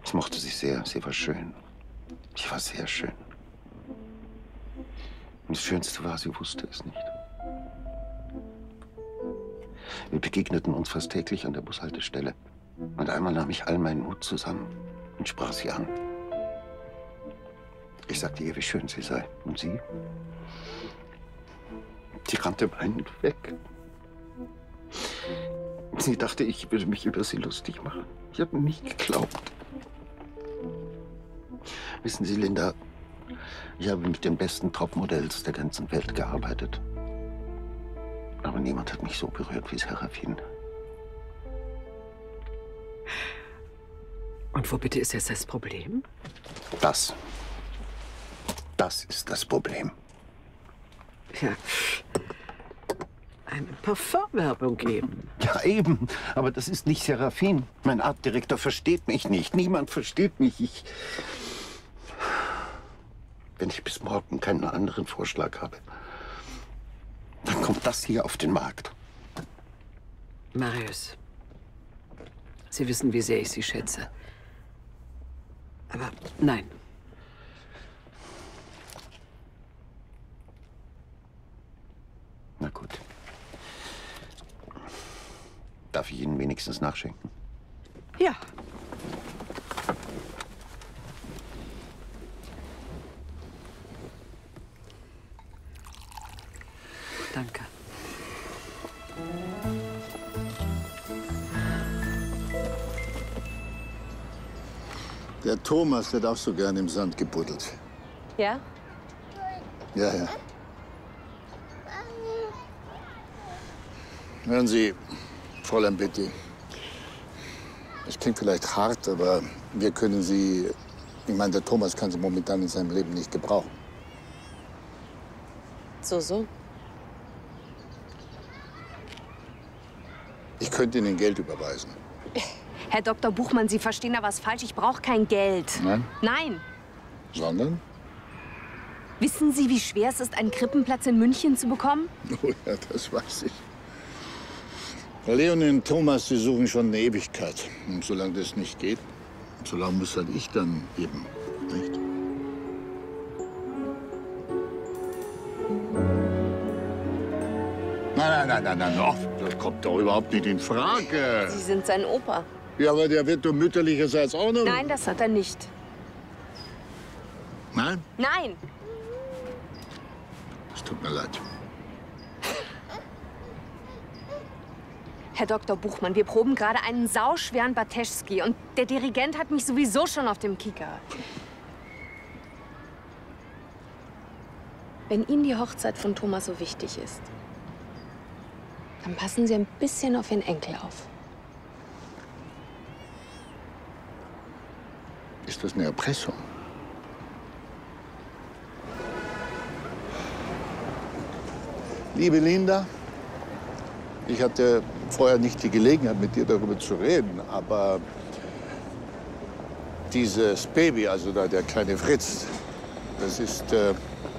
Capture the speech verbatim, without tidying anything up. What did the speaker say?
Ich mochte sie sehr. Sie war schön. Ich war sehr schön. Und das Schönste war, sie wusste es nicht. Wir begegneten uns fast täglich an der Bushaltestelle. Und einmal nahm ich all meinen Mut zusammen und sprach sie an. Ich sagte ihr, wie schön sie sei. Und sie? Sie rannte weinend weg. Sie dachte, ich würde mich über sie lustig machen. Ich habe nicht geglaubt. Wissen Sie, Linda, ich habe mit den besten Topmodells der ganzen Welt gearbeitet. Aber niemand hat mich so berührt wie Serafin. Und wo bitte ist jetzt das Problem? Das. Das ist das Problem. Ja. Eine Parfumwerbung geben. Ja, eben. Aber das ist nicht Serafin. Mein Artdirektor versteht mich nicht. Niemand versteht mich. Ich... Wenn ich bis morgen keinen anderen Vorschlag habe, dann kommt das hier auf den Markt. Marius, Sie wissen, wie sehr ich Sie schätze. Aber nein. Na gut. Darf ich Ihnen wenigstens nachschenken? Ja. Danke. Der Thomas, der hat auch so gern im Sand gebuddelt. Ja? Ja, ja. Hören Sie, Fräulein Betty, es klingt vielleicht hart, aber wir können Sie, ich meine, der Thomas kann Sie momentan in seinem Leben nicht gebrauchen. So, so. Ich könnte Ihnen Geld überweisen. Herr Doktor Buchmann, Sie verstehen da was falsch. Ich brauche kein Geld. Nein? Nein. Sondern? Wissen Sie, wie schwer es ist, einen Krippenplatz in München zu bekommen? Oh ja, das weiß ich. Frau Leonie und Thomas, Sie suchen schon eine Ewigkeit. Und solange das nicht geht, solange muss halt ich dann eben, nicht? Nein, nein, nein, nein, nein, doch. Das kommt doch überhaupt nicht in Frage. Sie sind sein Opa. Ja, aber der wird doch mütterlicherseits auch noch... Nein, das hat er nicht. Nein? Nein. Es tut mir leid. Herr Doktor Buchmann, wir proben gerade einen sauschweren Barteschski und der Dirigent hat mich sowieso schon auf dem Kieker. Wenn Ihnen die Hochzeit von Thomas so wichtig ist, dann passen Sie ein bisschen auf Ihren Enkel auf. Ist das eine Erpressung? Liebe Linda, ich hatte vorher nicht die Gelegenheit, mit dir darüber zu reden, aber dieses Baby, also da der kleine Fritz, das ist, äh,